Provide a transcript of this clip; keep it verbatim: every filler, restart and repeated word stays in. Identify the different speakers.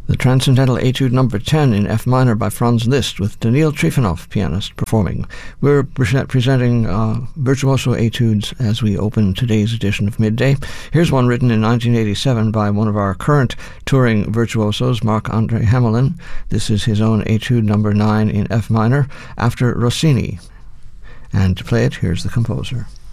Speaker 1: The Transcendental Etude number ten in F minor by Franz Liszt with Daniil Trifonov, pianist, performing. We're pre- presenting uh, virtuoso etudes as we open today's edition of Midday. Here's one written in nineteen eighty-seven by one of our current touring virtuosos, Marc-André Hamelin. This is his own Etude number nine in F minor after Rossini. And to play it, here's the composer.